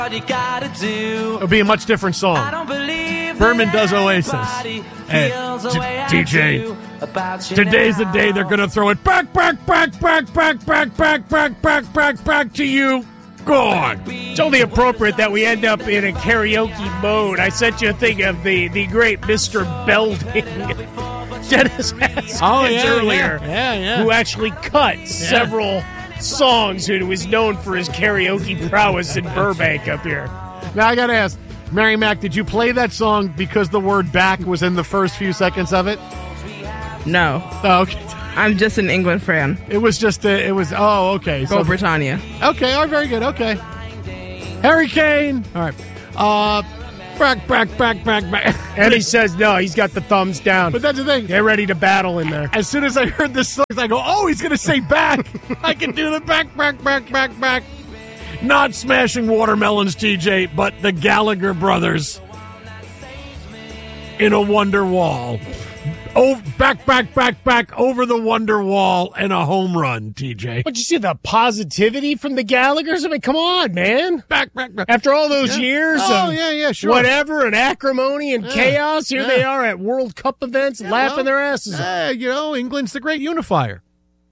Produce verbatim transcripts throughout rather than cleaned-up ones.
It would be a much different song. Berman does Oasis. And D J, today's the day they're going to throw it back, back, back, back, back, back, back, back, back, back, back to you. Gone. It's only appropriate that we end up in a karaoke mode. I sent you a thing of the, the great Mister Belding, Dennis Haskins oh, yeah, earlier, yeah, yeah, yeah. who actually cut yeah. several songs, who was known for his karaoke prowess in Burbank up here. Now, I got to ask, Mary Mac, did you play that song because the word back was in the first few seconds of it? No. Oh, okay. I'm just an England fan. It was just, a, it was, oh, okay. Go so, Britannia. Okay, all right, very good, okay. Harry Kane. All right. Uh, back, back, back, back, back. And he says no, he's got the thumbs down. But that's the thing. Get ready to battle in there. As soon as I heard this song, I go, oh, he's going to say back. I can do the back, back, back, back, back. Not Smashing Watermelons, T J, but the Gallagher brothers in a Wonder Wall. Oh, back, back, back, back over the Wonder Wall and a home run, T J. But you see the positivity from the Gallaghers? I mean, come on, man. Back, back, back. After all those yeah. years oh, of yeah, yeah, sure. whatever and acrimony and yeah. chaos, here yeah. they are at World Cup events yeah, laughing well, their asses off. Uh, you know, England's the great unifier.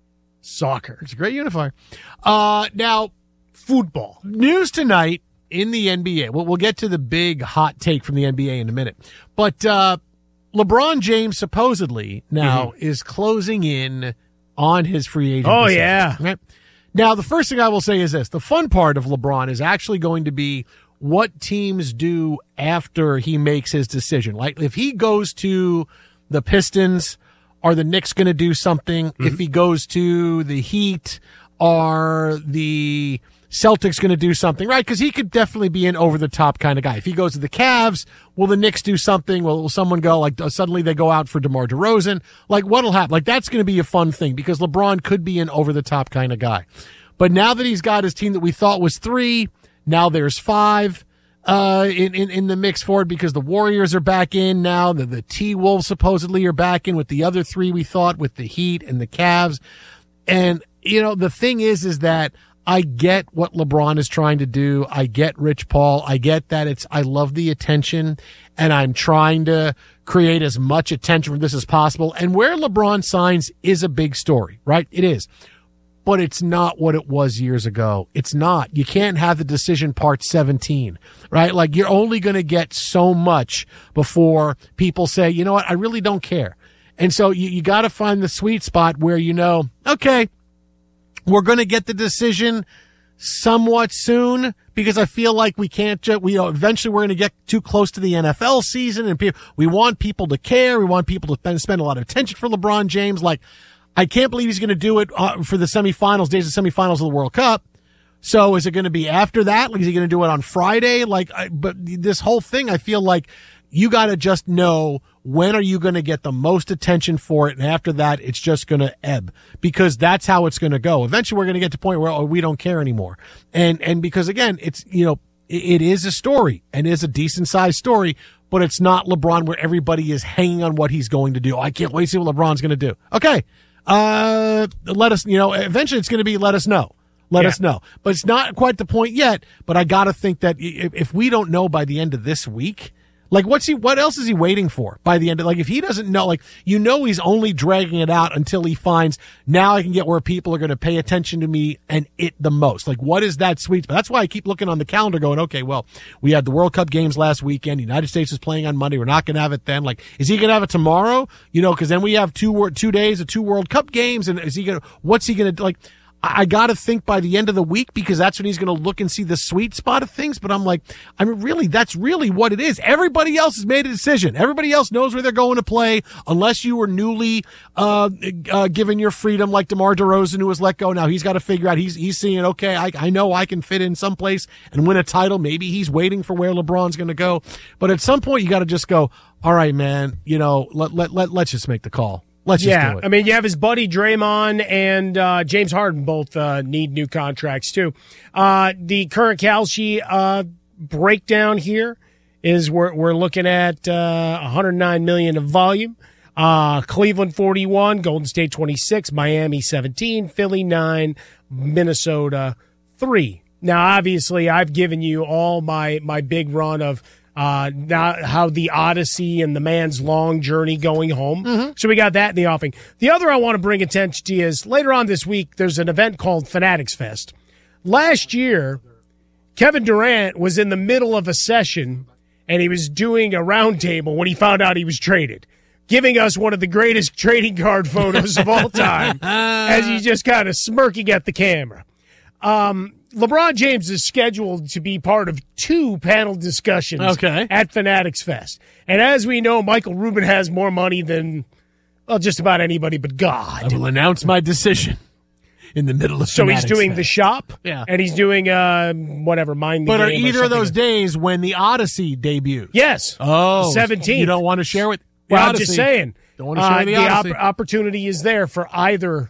Soccer. It's a great unifier. Uh, now, football. News tonight in the N B A. Well, we'll get to the big hot take from the N B A in a minute. But, uh, LeBron James supposedly now mm-hmm. is closing in on his free agent. Oh, decision. yeah. Right? Now, the first thing I will say is this. The fun part of LeBron is actually going to be what teams do after he makes his decision. Like, if he goes to the Pistons, are the Knicks going to do something? Mm-hmm. If he goes to the Heat, are the Celtics going to do something, right? Because he could definitely be an over-the-top kind of guy. If he goes to the Cavs, will the Knicks do something? Will, will someone go, like, suddenly they go out for DeMar DeRozan? Like, what'll happen? Like, that's going to be a fun thing because LeBron could be an over-the-top kind of guy. But now that he's got his team that we thought was three, now there's five uh, in, in, in the mix for it because the Warriors are back in now. The, the T-Wolves supposedly are back in with the other three we thought with the Heat and the Cavs. And, you know, the thing is, is that I get what LeBron is trying to do. I get Rich Paul. I get that it's, I love the attention and I'm trying to create as much attention for this as possible. And where LeBron signs is a big story, right? It is, but it's not what it was years ago. It's not. You can't have the decision part seventeen, right? Like you're only going to get so much before people say, you know what? I really don't care. And so you, you got to find the sweet spot where, you know, okay, we're going to get the decision somewhat soon because I feel like we can't just, we, you know, eventually we're going to get too close to the N F L season and people, we want people to care. We want people to spend a lot of attention for LeBron James. Like, I can't believe he's going to do it uh, for the semifinals, days of semifinals of the World Cup. So is it going to be after that? Like, is he going to do it on Friday? Like, I, but this whole thing, I feel like you got to just know when are you going to get the most attention for it, and after that, it's just going to ebb because that's how it's going to go. Eventually, we're going to get to the point where oh, we don't care anymore, and and because again, it's you know it, it is a story and is a decent sized story, but it's not LeBron where everybody is hanging on what he's going to do. I can't wait to see what LeBron's going to do. Okay, uh, let us you know. Eventually, it's going to be let us know. Let yeah. us know, but it's not quite the point yet. But I got to think that if, if we don't know by the end of this week. Like, what's he, what else is he waiting for by the end of, like, if he doesn't know, like, you know, he's only dragging it out until he finds, now I can get where people are going to pay attention to me and it the most. Like, what is that sweet spot? That's why I keep looking on the calendar going, okay, well, we had the World Cup games last weekend. The United States was playing on Monday. We're not going to have it then. Like, is he going to have it tomorrow? You know, cause then we have two, two days of two World Cup games. And is he going to, what's he going to, like, I got to think by the end of the week because that's when he's going to look and see the sweet spot of things. But I'm like, I mean, really, that's really what it is. Everybody else has made a decision. Everybody else knows where they're going to play unless you were newly uh, uh given your freedom like DeMar DeRozan who was let go. Now he's got to figure out, he's he's seeing, okay, I, I know I can fit in someplace and win a title. Maybe he's waiting for where LeBron's going to go. But at some point, you got to just go, all right, man, you know, let, let, let, let's just make the call. Let's just yeah, do it. I mean, you have his buddy Draymond and uh, James Harden both uh, need new contracts, too. Uh, the current Kalshi uh, breakdown here is we're, we're looking at uh, one hundred nine million dollars of volume. Uh, Cleveland forty-one, Golden State twenty-six, Miami seventeen, Philly nine, Minnesota three Now, obviously, I've given you all my, my big run of uh, now how the Odyssey and the man's long journey going home. Mm-hmm. So we got that in the offing. The other I want to bring attention to is later on this week, there's an event called Fanatics Fest. Last year, Kevin Durant was in the middle of a session, and he was doing a roundtable when he found out he was traded, giving us one of the greatest trading card photos of all time as he's just kind of smirking at the camera. Um, LeBron James is scheduled to be part of two panel discussions okay. at Fanatics Fest. And as we know, Michael Rubin has more money than, well, just about anybody but God. I will announce my decision in the middle of So Fanatics he's doing Fest. the shop, yeah. and he's doing, uh, whatever, Mind the But are Game or either of those something. days when the Odyssey debuts? Yes. Oh. seventeenth. You don't want to share with the Well, I'm Odyssey. just saying. Don't want to share uh, the the Odyssey. op- opportunity is there for either